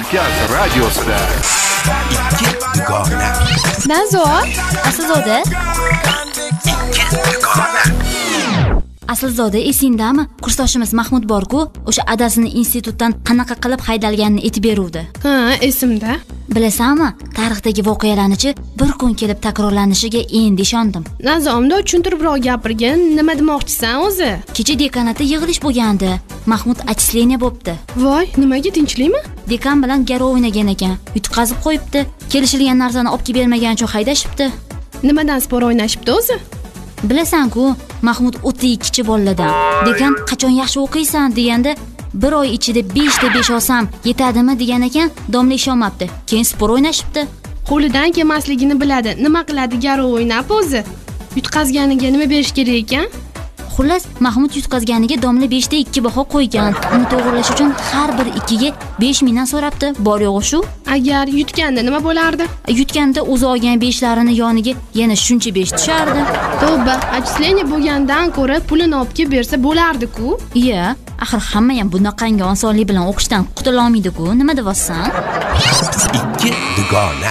Markaz radiosida ikki dugona. Nazo, Aslzoda? Aslzoda, esingdami? Kursdoshimiz Mahmud bor-ku, o'sha adasini institutdan qanaqa qilib haydalganini aytib beruvdi. ha, esimda. Bilasanmi, tarixdagi voqealarni bir kun kelib takrorlanishiga endi ishondim. Nazo, unda tushuntiribroq gapirgin. Nima demoqchisan o'zi? Kecha dekanatda yig'ilish bo'lgandi. Mahmud отчисление bo'pti. Voy, nimaga, tinchlikmi? Dekan bilan garov o'ynagan ekan. Yutqazib qo'yibdi. Kelishilgan narsani olib kelib bermagan uchun haydashibdi. Nimadan spor o'ynashibdi o'zi? Bilasan-ku, Mahmud o'ta ikkichi boladan. Dekan qachon yaxshi o'qiysan deganda, bir oy ichida 5 ta 5 olsam yetadimi degan ekan, domla ishonmabdi. Keyin spor o'ynashibdi. Qo'lidan kelmasligini biladi. Nima qiladi garov o'ynab o'zi? Yutqazganiga nima berish kerak ekan? Xullas, Mahmud yutqazganiga domla 5 ta 2 baho qo'ygan. Uni to'g'rilash uchun har bir 2 ga 5 mingdan so'rabdi. Bor yo'g'i shu. Agar yutganda nima bo'lardi? Yutganda o'zi olgan 5 larini yoniga yana shuncha 5 tushardi. Tavba, отчисление bo'lgandan ko'ra pulini olib kelib bersa bo'lardi-ku. Iya, axir hamma ham bunaqangi osonlik bilan o'qishdan qutula olmaydi-ku. Nima deyapsan? Ikki dugona.